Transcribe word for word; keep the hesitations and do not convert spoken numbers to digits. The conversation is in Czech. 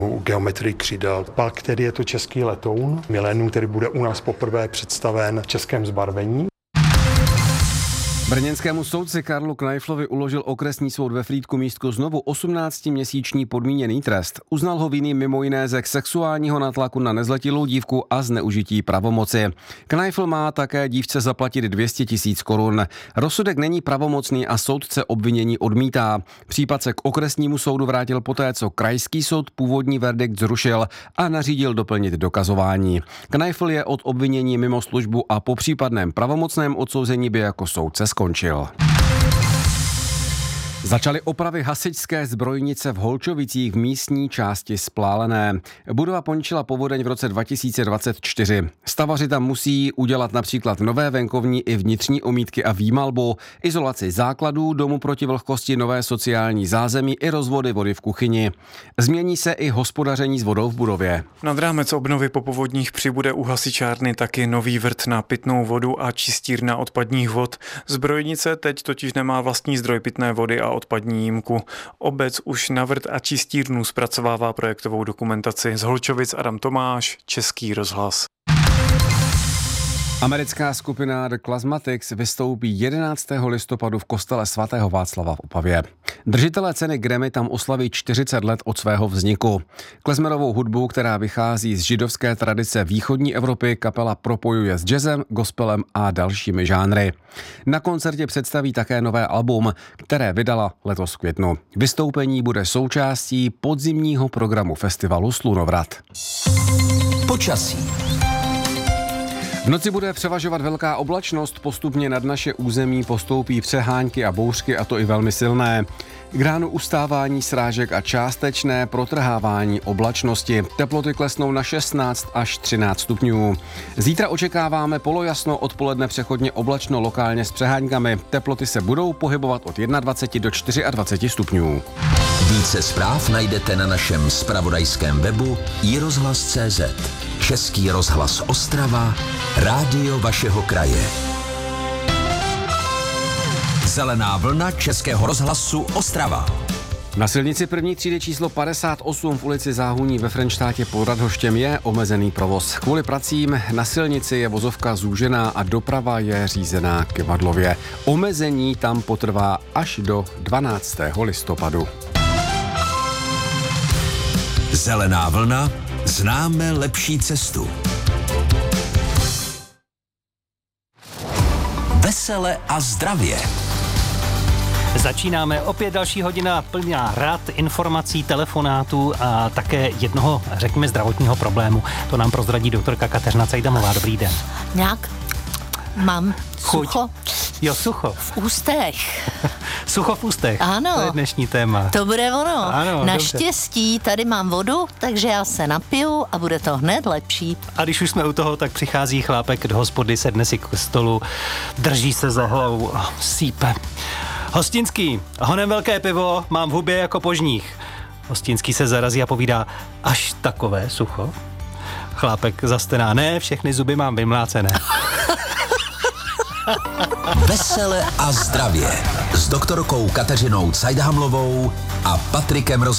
U geometrii křídel. Pak, který je to český letoun, Millennium, který bude u nás poprvé představen v českém zbarvení. Brněnskému soudci Karlu Kneiflovi uložil okresní soud ve Frýdku-Místku znovu osmnáctiměsíční podmíněný trest. Uznal ho vinným mimo jiné ze sexuálního natlaku na nezletilou dívku a zneužití pravomoci. Kneifl má také dívce zaplatit dvě stě tisíc korun. Rozsudek není pravomocný a soudce obvinění odmítá. Případ se k okresnímu soudu vrátil poté, co krajský soud původní verdikt zrušil a nařídil doplnit dokazování. Kneifl je od obvinění mimo službu a po případném pravomocném odsouzení by jako soudce skončil. Začaly opravy hasičské zbrojnice v Holčovicích v místní části Splálené. Budova poničila povodeň v roce dva tisíce dvacet čtyři. Stavaři tam musí udělat například nové venkovní i vnitřní omítky a výmalbu, izolaci základů, domu proti vlhkosti, nové sociální zázemí i rozvody vody v kuchyni. Změní se i hospodaření s vodou v budově. Nad rámec obnovy po povodních přibude u hasičárny taky nový vrt na pitnou vodu a čistírna odpadních vod. Zbrojnice teď totiž nemá vlastní zdroj pitné vody a odpadní jímku. Obec už na vrt a čistírnu zpracovává projektovou dokumentaci. Z Holčovic Adam Tomáš, Český rozhlas. Americká skupina The Klasmatics vystoupí jedenáctého listopadu v kostele svatého Václava v Opavě. Držitelé ceny Grammy tam oslaví čtyřicet let od svého vzniku. Klezmerovou hudbu, která vychází z židovské tradice východní Evropy, kapela propojuje s jazzem, gospelem a dalšími žánry. Na koncertě představí také nové album, které vydala letos v květnu. Vystoupení bude součástí podzimního programu festivalu Slunovrat. Počasí. V noci bude převažovat velká oblačnost, postupně nad naše území postoupí přehánky a bouřky, a to i velmi silné. K ránu ustávání srážek a částečné protrhávání oblačnosti. Teploty klesnou na šestnáct až třináct stupňů. Zítra očekáváme polojasno, odpoledne přechodně oblačno, lokálně s přeháňkami. Teploty se budou pohybovat od dvacet jedna do dvacet čtyři stupňů. Více zpráv najdete na našem zpravodajském webu i rozhlas tečka cé zet. Český rozhlas Ostrava, rádio vašeho kraje. Zelená vlna Českého rozhlasu Ostrava. Na silnici první třídy číslo padesát osm v ulici Záhuní ve Frenštátě pod Radhoštěm je omezený provoz. Kvůli pracím na silnici je vozovka zúžená a doprava je řízená k Vadlově. Omezení tam potrvá až do dvanáctého listopadu. Zelená vlna, známe lepší cestu. Vesele a zdravě. Začínáme opět další hodina plná rad, informací, telefonátů a také jednoho, řekněme, zdravotního problému. To nám prozradí doktorka Kateřina Cajdamová. Dobrý den. Nějak mám Chuť. sucho. Jo, sucho. V ústech. Sucho v ústech. Ano. To je dnešní téma. To bude ono. Ano, Naštěstí tady mám vodu, takže já se napiju a bude to hned lepší. A když už jsme u toho, tak přichází chlápek do hospody, sedne si k stolu, drží se za hlavu a sípe. Hostinský, honem velké pivo, mám v hubě jako požních. Hostinský se zarazí a povídá, až takové sucho? Chlápek zastená, ne, všechny zuby mám vymlácené. Vesele a zdravě s doktorkou Kateřinou Cajdahamlovou a Patrikem Rozem.